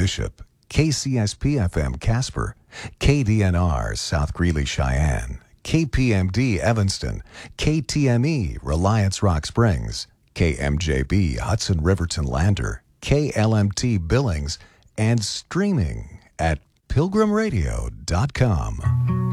Bishop, KCSP-FM Casper, KDNR South Greeley Cheyenne, KPMD Evanston, KTME Reliance Rock Springs, KMJB Hudson Riverton Lander, KLMT Billings, and streaming at pilgrimradio.com.